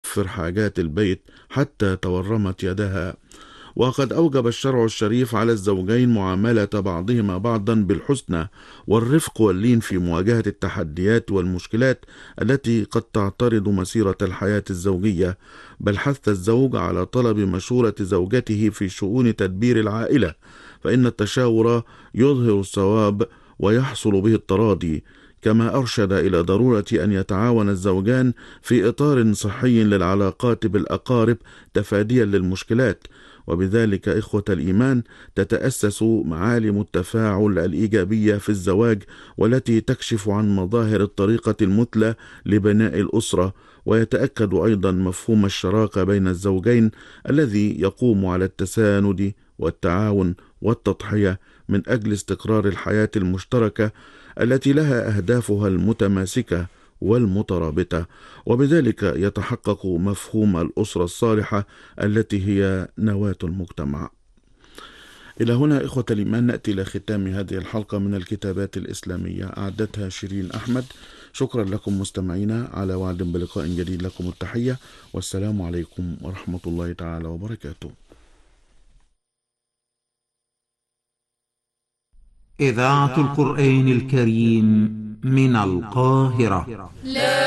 توفر حاجات البيت حتى تورمت يدها. وقد أوجب الشرع الشريف على الزوجين معاملة بعضهما بعضا بالحسنى والرفق واللين في مواجهة التحديات والمشكلات التي قد تعترض مسيرة الحياة الزوجية، بل حث الزوج على طلب مشورة زوجته في شؤون تدبير العائلة، فإن التشاور يظهر الصواب ويحصل به التراضي، كما أرشد إلى ضرورة أن يتعاون الزوجان في إطار صحي للعلاقات بالأقارب تفاديا للمشكلات. وبذلك إخوة الإيمان تتأسس معالم التفاعل الإيجابية في الزواج، والتي تكشف عن مظاهر الطريقة المثلى لبناء الأسرة، ويتأكد أيضا مفهوم الشراكة بين الزوجين الذي يقوم على التساند والتعاون والتضحية من أجل استقرار الحياة المشتركة التي لها أهدافها المتماسكة والمترابطة، وبذلك يتحقق مفهوم الأسرة الصالحة التي هي نواة المجتمع. إلى هنا إخوة الإيمان نأتي إلى ختام هذه الحلقة من الكتابات الإسلامية، أعدتها شيرين أحمد. شكرا لكم مستمعينا، على وعد بلقاء جديد. لكم التحية والسلام عليكم ورحمة الله تعالى وبركاته. إذاعة القرآن الكريم من القاهرة.